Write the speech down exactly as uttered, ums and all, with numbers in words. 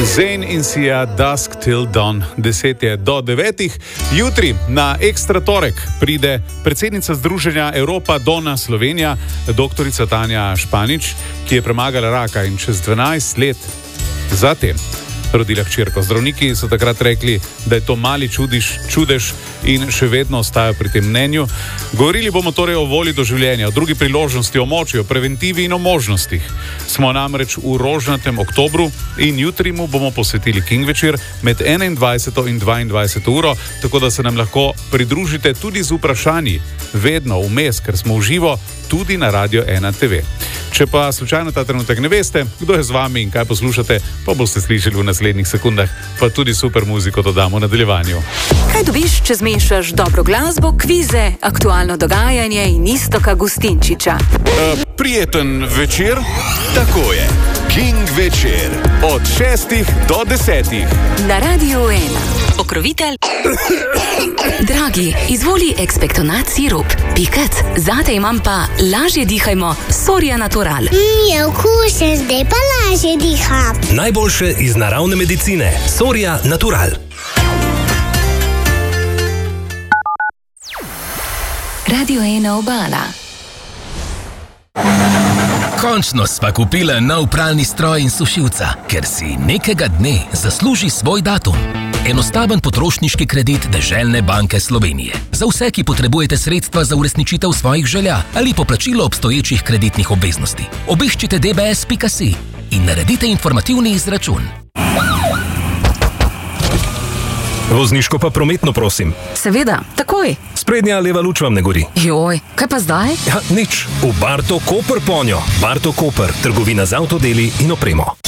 Zayn in Sia, Dusk Till Dawn, deset je do devetih. Jutri na Ekstra torek pride predsednica Združenja Evropa Donna Slovenija, doktorica Tanja Španič, ki je premagala raka in čez dvanajst let zatem rodila hčerko. Zdravniki so takrat rekli, da je to mali čudiš, čudež in še vedno ostajajo pri tem mnenju. Govorili bomo torej o volji do življenja, o drugi priložnosti, o moči, o preventivi in o možnostih. Smo namreč v rožnatem oktobru in jutri mu bomo posvetili King večer med enaindvajseto in dvaindvajseto uro, tako da se nam lahko pridružite tudi z vprašanji, vedno vmes, ker smo v živo tudi na Radio ena te ve. Če pa slučajno ta trenutek ne veste, kdo je z vami in kaj poslušate, pa boste slišali v naslednjih sekundah, pa tudi super muziko dodamo v nadaljevanju. Kaj dobiš, če zmešaš dobro glasbo, kvize, aktualno dogajanje in Iztoka Gustinčiča? Uh, prijeten večer? Tako je. King večer. Od šestih do desetih. Na Radio ena. Pokrovitelj. Dragi, izvoli ekspektonat sirup. Pikec, zate imam pa lažje dihajmo Soria Natural. Mm, je okusen, zdaj pa lažje diham. Najboljše iz naravne medicine. Soria Natural. Radio ena Obala. Končno sva kupila nov pralni stroj in sušilca, ker si nekega dne zasluži svoj datum. Enostaven potrošniški kredit Deželne banke Slovenije. Za vse, ki potrebujete sredstva za uresničitev svojih želja ali poplačilo obstoječih kreditnih obveznosti. Obiščite d b s pika si in naredite informativni izračun. Vozniško pa prometno, prosim. Seveda, takoj. Sprednja leva luč vam ne gori. Joj, kaj pa zdaj? Ja, nič. V Barto Koper ponjo. Barto Koper, trgovina z avtodeli in opremo.